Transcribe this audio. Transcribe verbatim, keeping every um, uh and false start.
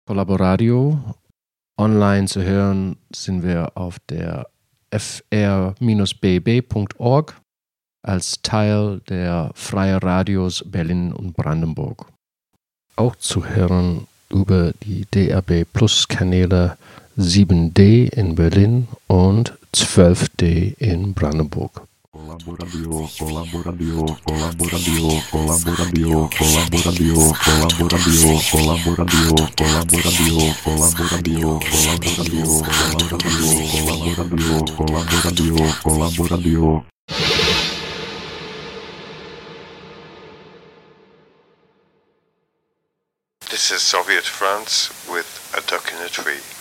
Collaboradio. Online zu hören sind wir auf der f r b b punkt org als Teil der Freie Radios Berlin und Brandenburg. Auch zu hören über die D A B Plus Kanäle sieben D in Berlin und zwölf D in Brandenburg. Colaboradio, colaboradio, colaboradio, colaboradio, colaboradio, colaboradio, colaboradio, colaboradio, colaboradio, colaboradio, colaboradio, colaboradio, colaboradio. This is Soviet France with A Duck in a Tree.